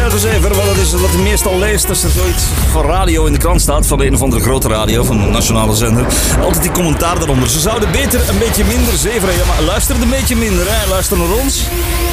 7, want dat is wat je meestal leest als er zoiets van radio in de krant staat, van een of andere grote radio, van een nationale zender. Altijd die commentaar daaronder. Ze zouden beter een beetje minder zeveren. Ja, maar luister een beetje minder, hè. Luister naar ons.